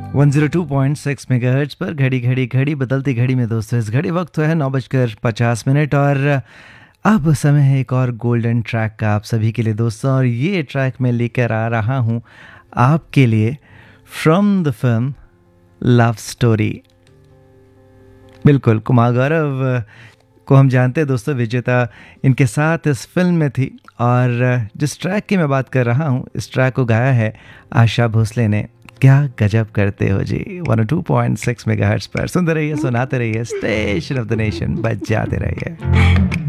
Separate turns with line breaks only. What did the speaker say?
102.6 megahertz पर घड़ी घड़ी घड़ी बदलती घड़ी में दोस्तों इस घड़ी वक्त तो है 9:50 और अब समय है एक और गोल्डन ट्रैक का आप सभी के लिए दोस्तों। और ये ट्रैक मैं लेकर आ रहा हूँ आपके लिए from the film love story. बिल्कुल, कुमार गौरव को हम जानते हैं दोस्तों, विजेता इनके साथ इस फिल्म में थी। और जिस ट्रैक की मैं बात कर रहा हूँ, इस ट्रैक को गाया है आशा भोसले ने। क्या गजब करते हो जी। 102.6 मेगाहर्ट्ज पर सुनते रहिए, सुनाते रहिए, स्टेशन ऑफ द नेशन बजाते रहिए।